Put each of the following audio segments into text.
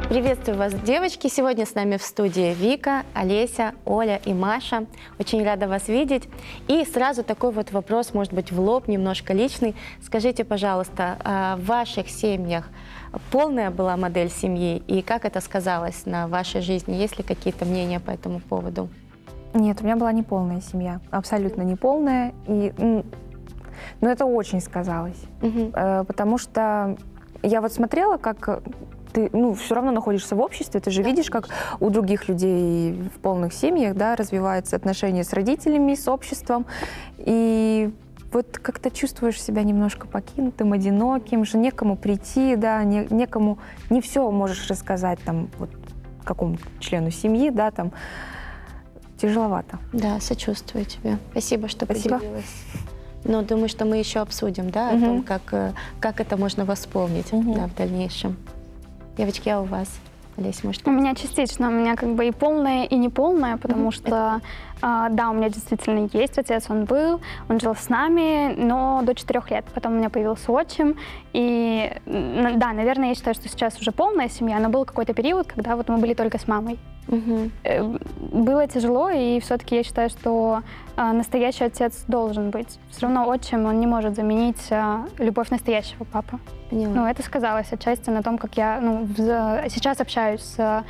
Приветствую вас, девочки! Сегодня с нами в студии Вика, Олеся, Оля и Маша. Очень рада вас видеть. И сразу такой вот вопрос, может быть, в лоб, немножко личный. Скажите, пожалуйста, в ваших семьях полная была модель семьи? И как это сказалось на вашей жизни? Есть ли какие-то мнения по этому поводу? Нет, у меня была неполная семья, абсолютно неполная. Но это очень сказалось, потому что я вот смотрела, как ты все равно находишься в обществе, ты же видишь, как у других людей в полных семьях, да, развиваются отношения с родителями, с обществом, и вот как-то чувствуешь себя немножко покинутым, одиноким, что некому прийти, да, некому, не все можешь рассказать там вот какому-то члену семьи, да, там тяжеловато. Да, сочувствую тебе. Спасибо, что Спасибо. поделилась. Но думаю, что мы еще обсудим, да, о том, как это можно восполнить, да, в дальнейшем. Девочки, а у вас? Олесь, может... У меня частично, у меня как бы и полное, и неполное, потому что, да, у меня действительно есть отец, он жил с нами, но до 4 лет. Потом у меня появился отчим, и, да, наверное, я считаю, что сейчас уже полная семья, но был какой-то период, когда вот мы были только с мамой. Было тяжело, и все-таки я считаю, что настоящий отец должен быть. Все равно отчим, он не может заменить любовь настоящего папы. Поняла. Ну, это сказалось отчасти на том, как я сейчас общаюсь с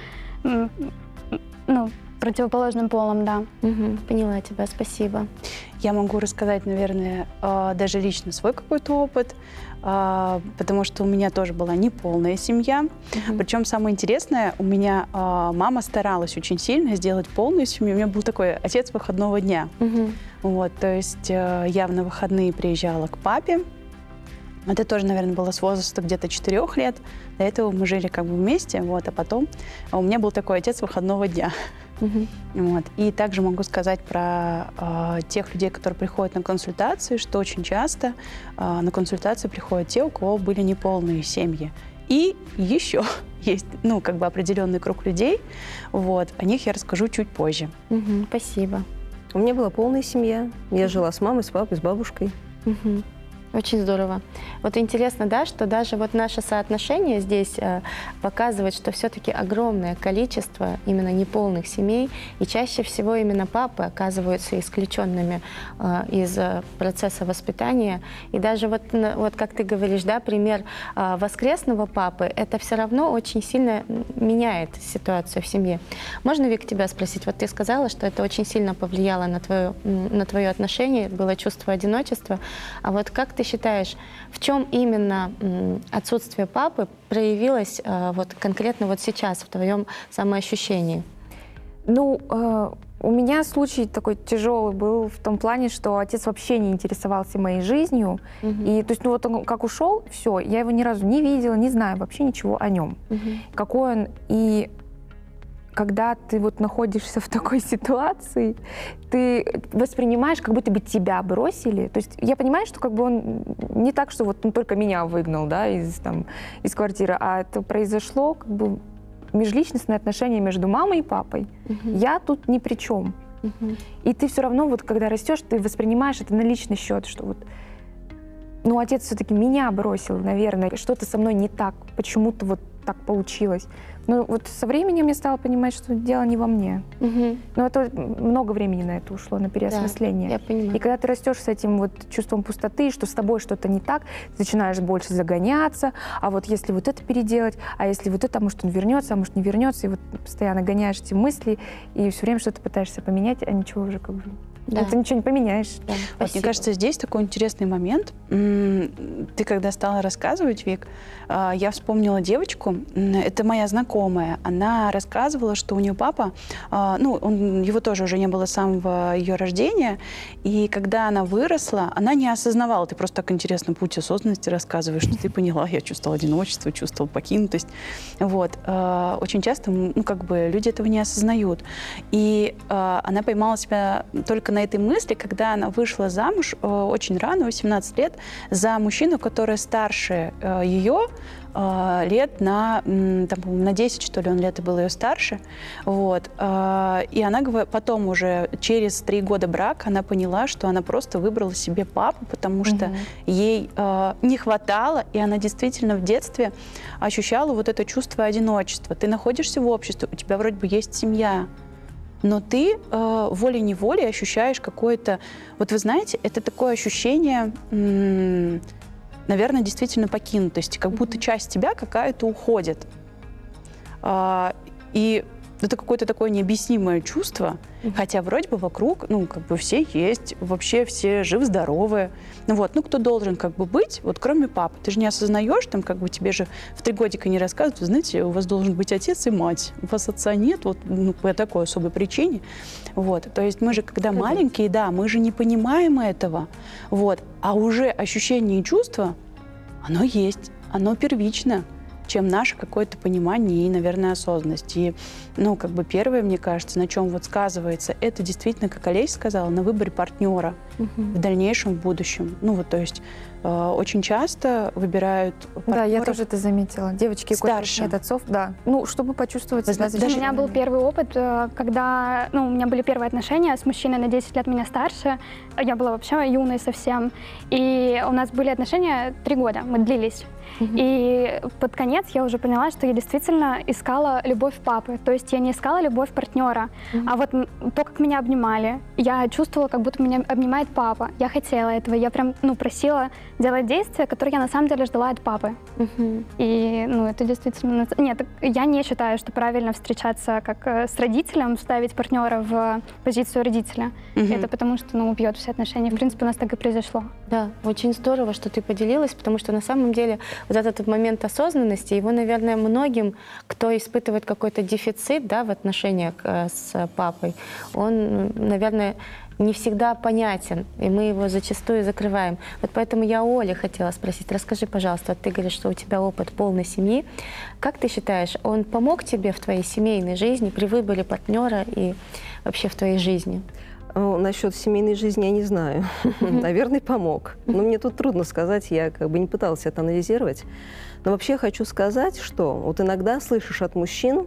противоположным полом, да. Поняла тебя, спасибо. Я могу рассказать, наверное, даже лично свой какой-то опыт, потому что у меня тоже была неполная семья. Причем самое интересное, у меня мама старалась очень сильно сделать полную семью. У меня был такой отец выходного дня. Вот, то есть я на выходные приезжала к папе. Это тоже, наверное, было с возраста где-то 4 лет. До этого мы жили как бы вместе, вот, а потом у меня был такой отец выходного дня. Вот. И также могу сказать про тех людей, которые приходят на консультации, что очень часто на консультации приходят те, у кого были неполные семьи. И еще есть, как бы определенный круг людей, вот, о них я расскажу чуть позже. Спасибо. У меня была полная семья. Я жила с мамой, с папой, с бабушкой. Очень здорово. Вот интересно, да, что даже вот наше соотношение здесь показывает, что все-таки огромное количество именно неполных семей, и чаще всего именно папы оказываются исключенными из процесса воспитания. И даже вот как ты говоришь, да, пример воскресного папы, это все равно очень сильно меняет ситуацию в семье. Можно, Вик, тебя спросить? Вот ты сказала, что это очень сильно повлияло на твое отношение, было чувство одиночества. А вот как ты считаешь, в чем именно отсутствие папы проявилось вот конкретно вот сейчас в твоем самоощущении? У меня случай такой тяжелый был в том плане, что отец вообще не интересовался моей жизнью. И то есть, вот он как ушел, все, я его ни разу не видела, не знаю вообще ничего о нем. Какой он. И когда ты вот находишься в такой ситуации, ты воспринимаешь, как будто бы тебя бросили. То есть я понимаю, что как бы он не так, что вот он только меня выгнал, да, из квартиры, а это произошло как бы межличностные отношения между мамой и папой. Я тут ни при чем. И ты все равно, вот когда растешь, ты воспринимаешь это на личный счет, что вот, отец все-таки меня бросил, наверное, что-то со мной не так, почему-то вот так получилось. Но вот со временем я стала понимать, что дело не во мне. Но это много времени на это ушло, на переосмысление. Да, я понимаю. И когда ты растешь с этим вот чувством пустоты, что с тобой что-то не так, ты начинаешь больше загоняться, а вот если вот это переделать, а если вот это, а может он вернется, а может не вернется, и вот постоянно гоняешь эти мысли, и все время что-то пытаешься поменять, а ничего уже как бы... Да. Ты ничего не поменяешь. Да, Вот, мне кажется, здесь такой интересный момент. Ты когда стала рассказывать, Вик, я вспомнила девочку, это моя знакомая, она рассказывала, что у нее папа, его тоже уже не было с самого ее рождения, и когда она выросла, она не осознавала, ты просто так интересно путь осознанности рассказываешь, что ты поняла, я чувствовала одиночество, чувствовала покинутость. Вот. Очень часто, люди этого не осознают. И она поймала себя только на на этой мысли, когда она вышла замуж очень рано, 18 лет, за мужчину, который старше ее лет на 10, что ли, он лет и был ее старше. Вот. И она потом уже, через 3 года брака, она поняла, что она просто выбрала себе папу, потому что ей не хватало, и она действительно в детстве ощущала вот это чувство одиночества. Ты находишься в обществе, у тебя вроде бы есть семья, но ты волей-неволей ощущаешь какое-то... Вот вы знаете, это такое ощущение, наверное, действительно покинутости, как будто часть тебя какая-то уходит. И это какое-то такое необъяснимое чувство, хотя вроде бы вокруг, все есть, вообще все живы-здоровы. Кто должен быть, кроме папы. Ты же не осознаешь, тебе же в 3 годика не рассказывают, вы знаете, у вас должен быть отец и мать, у вас отца нет, по такой особой причине. То есть мы же, когда маленькие, да, мы же не понимаем этого, а уже ощущение и чувство, оно есть, оно первично, чем наше какое-то понимание и, наверное, осознанность. И, первое, мне кажется, на чем сказывается, это действительно, как Олеся сказала, на выборе партнера в дальнейшем, в будущем. То есть очень часто выбирают партнеров. Да, я тоже это заметила. Девочки, у которых нет отцов, да. Чтобы почувствовать себя защищенной. У меня был первый опыт, когда у меня были первые отношения с мужчиной на 10 лет меня старше. Я была вообще юной совсем. И у нас были отношения 3 года, мы длились. И под конец я уже поняла, что я действительно искала любовь папы. То есть я не искала любовь партнера. А то, как меня обнимали, я чувствовала, как будто меня обнимает папа. Я хотела этого. Я прям просила делать действия, которые я на самом деле ждала от папы. И это действительно... Нет, я не считаю, что правильно встречаться как с родителем, ставить партнера в позицию родителя. Это потому что убьет все отношения. В принципе, у нас так и произошло. Да, очень здорово, что ты поделилась, потому что на самом деле вот этот момент осознанности, его, наверное, многим, кто испытывает какой-то дефицит, да, в отношениях с папой, он, наверное, не всегда понятен, и мы его зачастую закрываем. Поэтому я у Оли хотела спросить, расскажи, пожалуйста, ты говоришь, что у тебя опыт полной семьи. Как ты считаешь, он помог тебе в твоей семейной жизни, при выборе партнера и вообще в твоей жизни? Насчет семейной жизни я не знаю. Наверное, помог. Но мне тут трудно сказать, я не пыталась это анализировать. Но вообще хочу сказать, что иногда слышишь от мужчин,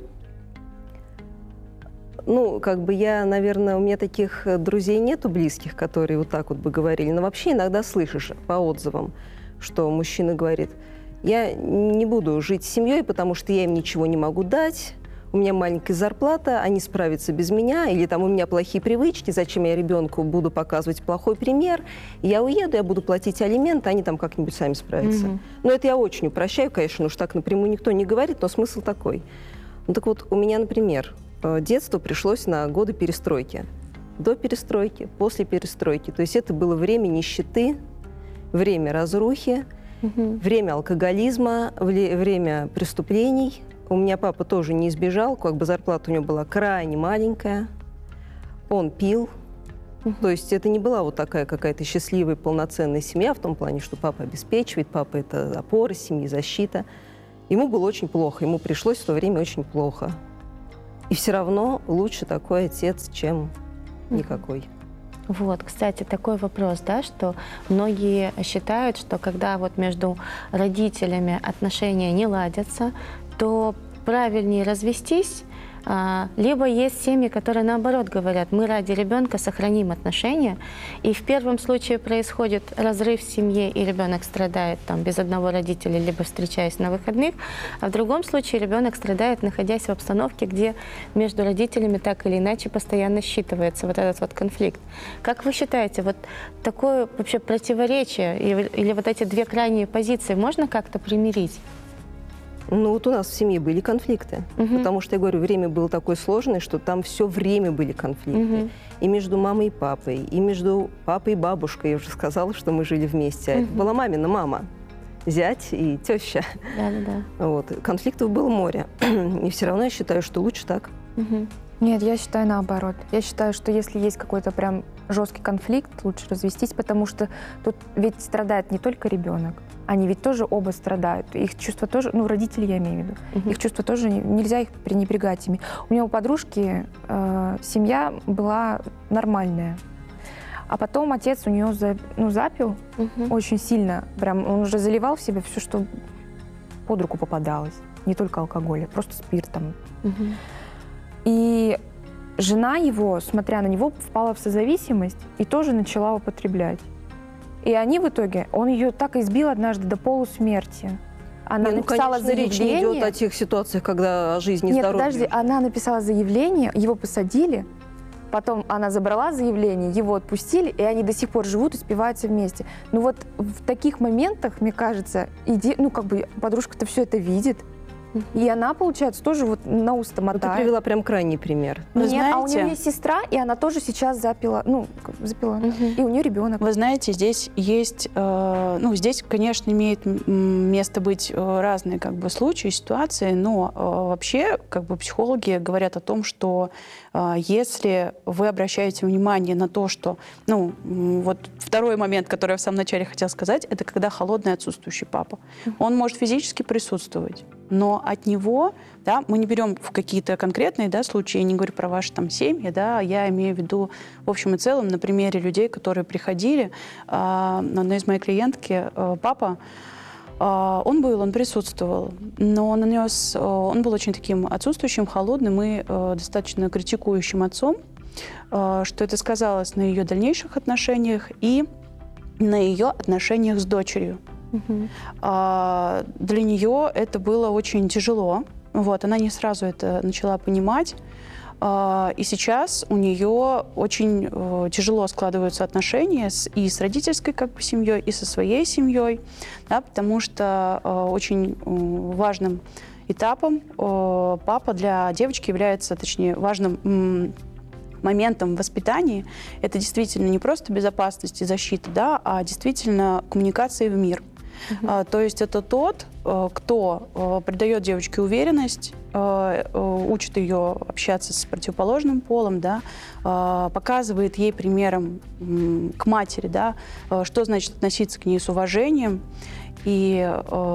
я, наверное, у меня таких друзей нету близких, которые вот так бы говорили, но вообще иногда слышишь по отзывам, что мужчина говорит: я не буду жить с семьей, потому что я им ничего не могу дать, у меня маленькая зарплата, они справятся без меня, или у меня плохие привычки, зачем я ребенку буду показывать плохой пример, я уеду, я буду платить алименты, они как-нибудь сами справятся. Но это я очень упрощаю, конечно, уж так напрямую никто не говорит, но смысл такой. У меня, например, детство пришлось на годы перестройки. До перестройки, после перестройки. То есть это было время нищеты, время разрухи, время алкоголизма, время преступлений. У меня папа тоже не избежал, зарплата у него была крайне маленькая. Он пил. То есть это не была такая какая-то счастливая, полноценная семья в том плане, что папа обеспечивает, папа — это опора семьи, защита. Ему было очень плохо, ему пришлось в то время очень плохо. И все равно лучше такой отец, чем никакой. Кстати, такой вопрос, да, что многие считают, что когда между родителями отношения не ладятся, то правильнее развестись, либо есть семьи, которые наоборот говорят: мы ради ребенка сохраним отношения, и в первом случае происходит разрыв в семье, и ребенок страдает без одного родителя, либо встречаясь на выходных, а в другом случае ребенок страдает, находясь в обстановке, где между родителями так или иначе постоянно считывается этот конфликт. Как вы считаете, такое вообще противоречие или эти две крайние позиции можно как-то примирить? У нас в семье были конфликты, потому что, я говорю, время было такое сложное, что там все время были конфликты. И между мамой и папой, и между папой и бабушкой. Я уже сказала, что мы жили вместе. А это была мамина мама, зять и теща. Конфликтов было море. И все равно я считаю, что лучше так. Нет, я считаю наоборот. Я считаю, что если есть какой-то прям жесткий конфликт, лучше развестись, потому что тут ведь страдает не только ребенок. Они ведь тоже оба страдают. Их чувства тоже, родители я имею в виду, их чувства тоже нельзя их пренебрегать ими. У меня у подружки семья была нормальная. А потом отец у нее запил очень сильно. Прям он уже заливал в себя все, что под руку попадалось. Не только алкоголь, а просто спиртом. И жена его, смотря на него, впала в созависимость и тоже начала употреблять. И они в итоге, он ее так избил однажды до полусмерти. Она написала конечно, речь не заявление. идет о тех ситуациях, когда о жизни и Нет, здоровье. подожди, она написала заявление, его посадили, потом она забрала заявление, его отпустили, и они до сих пор живут и спиваются вместе. Ну вот в таких моментах, мне кажется, подружка-то все это видит, и она, получается, тоже вот на уста Ну, ты мотает. привела прям крайний пример. Вы Нет, а у знаете- нее есть сестра, и она тоже сейчас запила, и у нее ребенок. Вы знаете, здесь есть, здесь, конечно, имеет место быть разные случаи, ситуации, но вообще психологи говорят о том, что если вы обращаете внимание на то, что, вот второй момент, который я в самом начале хотела сказать, это когда холодный отсутствующий папа. Он может физически присутствовать, но от него, да, мы не берем в какие-то конкретные, да, случаи, я не говорю про ваши там семьи, да, я имею в виду в общем и целом на примере людей, которые приходили. Одна из моих клиентки, папа, он присутствовал, но он был очень таким отсутствующим, холодным и достаточно критикующим отцом, что это сказалось на ее дальнейших отношениях и на ее отношениях с дочерью. Для нее это было очень тяжело. Вот, она не сразу это начала понимать. И сейчас у нее очень тяжело складываются отношения и с родительской семьей, и со своей семьей, да, потому что очень важным этапом папа для девочки является, точнее, важным моментом в воспитании. Это действительно не просто безопасность и защита, да, а действительно коммуникация в мир. То есть это тот, кто придает девочке уверенность, учит ее общаться с противоположным полом, да, показывает ей примером к матери, да, что значит относиться к ней с уважением. И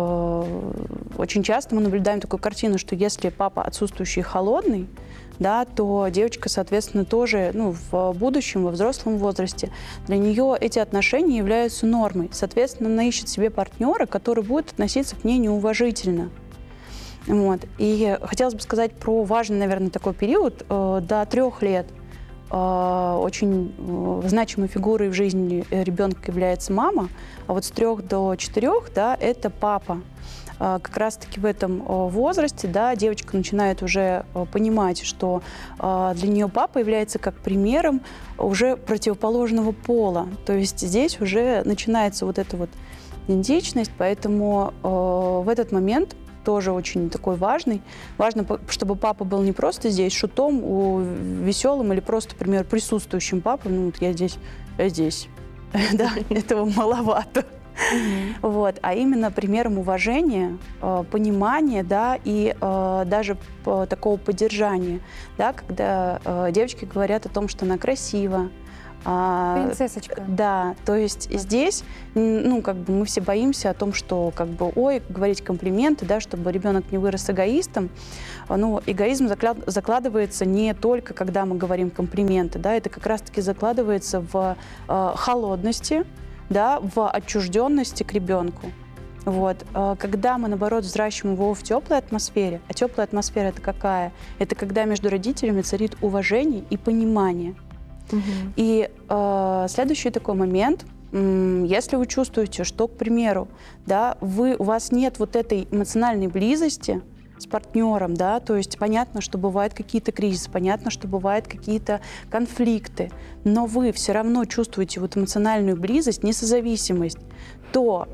очень часто мы наблюдаем такую картину, что если папа отсутствующий и холодный, да, то девочка, соответственно, тоже в будущем, во взрослом возрасте, для нее эти отношения являются нормой. Соответственно, она ищет себе партнера, который будет относиться к ней неуважительно. Вот. И хотелось бы сказать про важный, наверное, такой период. До 3 лет очень значимой фигурой в жизни ребенка является мама, а вот с 3 до 4, да, это папа. Как раз-таки в этом возрасте, да, девочка начинает уже понимать, что для нее папа является как примером уже противоположного пола. То есть здесь уже начинается вот эта вот идентичность, поэтому в этот момент тоже очень такой важный. Важно, чтобы папа был не просто здесь шутом, веселым или просто, например, присутствующим папой. Я здесь. Да, этого маловато. Вот, а именно примером уважения, понимания, да, и даже такого поддержания, да, когда девочки говорят о том, что она красива. Принцессочка. Да, то есть здесь, мы все боимся о том, что, говорить комплименты, да, чтобы ребенок не вырос эгоистом. Но эгоизм закладывается не только, когда мы говорим комплименты, да, это как раз-таки закладывается в холодности, да, в отчужденности к ребенку. Вот. Когда мы, наоборот, взращиваем его в теплой атмосфере, а теплая атмосфера это какая? Это когда между родителями царит уважение и понимание. И следующий такой момент, если вы чувствуете, что, к примеру, да, у вас нет вот этой эмоциональной близости с партнером, да, то есть понятно, что бывают какие-то кризисы, понятно, что бывают какие-то конфликты, но вы все равно чувствуете вот эмоциональную близость, не созависимость, то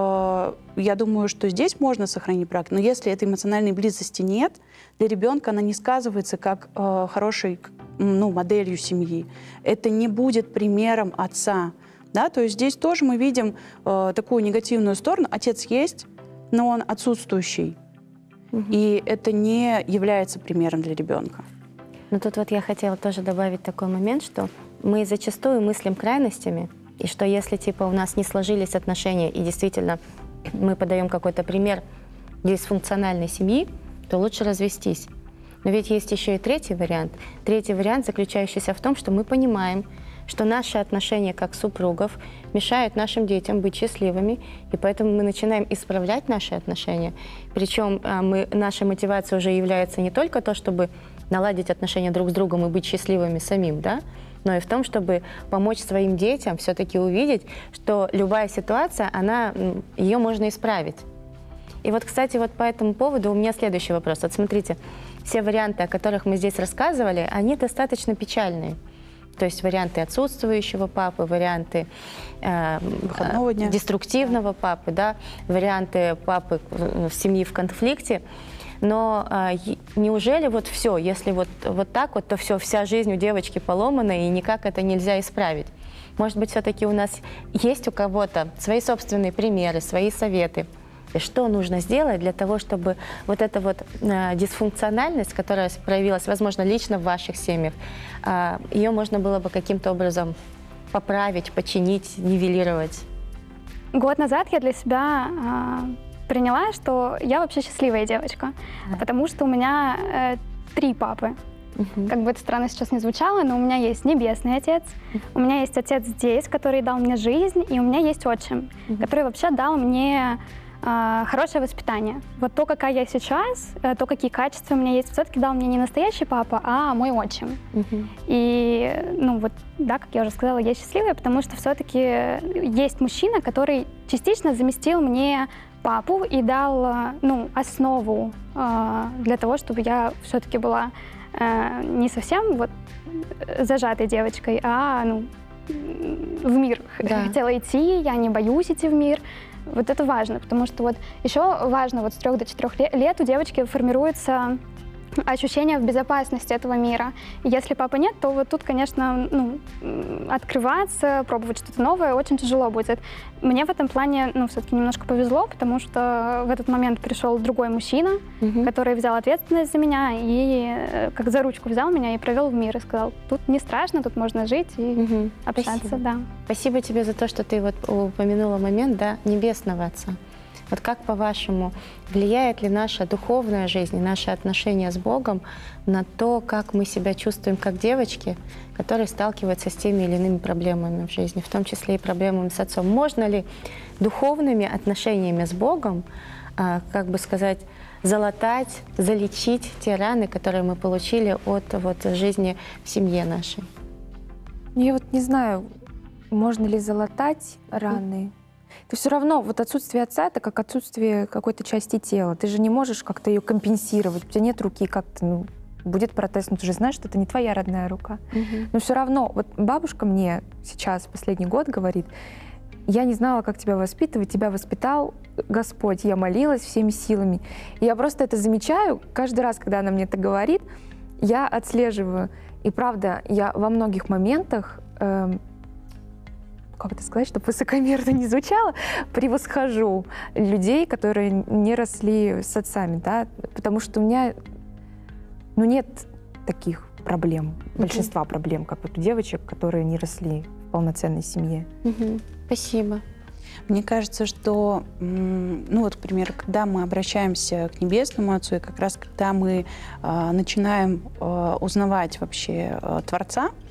я думаю, что здесь можно сохранить брак, но если этой эмоциональной близости нет, для ребенка она не сказывается как хорошей моделью семьи. Это не будет примером отца. Да? То есть здесь тоже мы видим такую негативную сторону. Отец есть, но он отсутствующий. И это не является примером для ребенка. Но тут вот я хотела тоже добавить такой момент, что мы зачастую мыслим крайностями, и что если у нас не сложились отношения, и действительно мы подаем какой-то пример дисфункциональной семьи, то лучше развестись. Но ведь есть еще и третий вариант. Третий вариант, заключающийся в том, что мы понимаем, что наши отношения как супругов мешают нашим детям быть счастливыми, и поэтому мы начинаем исправлять наши отношения. Причем наша мотивация уже является не только то, чтобы наладить отношения друг с другом и быть счастливыми самим, да, но и в том, чтобы помочь своим детям все-таки увидеть, что любая ситуация, ее можно исправить. И вот, кстати, вот по этому поводу у меня следующий вопрос. Вот смотрите, все варианты, о которых мы здесь рассказывали, они достаточно печальные. То есть варианты отсутствующего папы, варианты Выходного дня. деструктивного папы, да, варианты папы в семье в конфликте. Но неужели вот все, если вот так вот, то все, вся жизнь у девочки поломана, и никак это нельзя исправить? Может быть, все-таки у нас есть у кого-то свои собственные примеры, свои советы? И что нужно сделать для того, чтобы вот эта вот дисфункциональность, которая проявилась, возможно, лично в ваших семьях, ее можно было бы каким-то образом поправить, починить, нивелировать? Год назад я для себя приняла, что я вообще счастливая девочка, потому что у меня 3 папы. Как бы это странно сейчас не звучало, но у меня есть небесный отец, у меня есть отец здесь, который дал мне жизнь, и у меня есть отчим, который вообще дал мне хорошее воспитание. Вот то, какая я сейчас, то, какие качества у меня есть, все-таки дал мне не настоящий папа, а мой отчим. И, ну вот, да, как я уже сказала, я счастливая, потому что все-таки есть мужчина, который частично заместил мне папу и дал, ну, основу для того, чтобы я все-таки была не совсем вот зажатой девочкой, а, ну, в мир хотела идти, я не боюсь идти в мир. Вот это важно, потому что вот еще важно, вот с 3 до 4 лет у девочки формируется ощущение в безопасности этого мира. И если папы нет, то вот тут, конечно, ну, открываться, пробовать что-то новое очень тяжело будет. Мне в этом плане, ну, все-таки немножко повезло, потому что в этот момент пришел другой мужчина, который взял ответственность за меня и как за ручку взял меня и провел в мир и сказал, тут не страшно, тут можно жить и общаться. Спасибо. Да. Спасибо тебе за то, что ты вот упомянула момент, да, небесного отца. Вот как, по-вашему, влияет ли наша духовная жизнь и наши отношения с Богом на то, как мы себя чувствуем как девочки, которые сталкиваются с теми или иными проблемами в жизни, в том числе и проблемами с отцом? Можно ли духовными отношениями с Богом, как бы сказать, залатать, залечить те раны, которые мы получили от вот, жизни в семье нашей? Я вот не знаю, можно ли залатать раны. Ты все равно, вот отсутствие отца — это как отсутствие какой-то части тела. Ты же не можешь как-то ее компенсировать. У тебя нет руки, как-то, ну, будет протез, но ты же знаешь, что это не твоя родная рука. Но все равно, вот бабушка мне сейчас, последний год, говорит, я не знала, как тебя воспитывать, тебя воспитал Господь. Я молилась всеми силами. И я просто это замечаю. Каждый раз, когда она мне это говорит, я отслеживаю. И правда, я во многих моментах как это сказать, чтобы высокомерно не звучало, превосхожу людей, которые не росли с отцами, да, потому что у меня, ну, нет таких проблем, большинства проблем, как вот у девочек, которые не росли в полноценной семье. Спасибо. Мне кажется, что, ну вот, к примеру, когда мы обращаемся к Небесному Отцу, и как раз когда мы начинаем узнавать вообще Творца,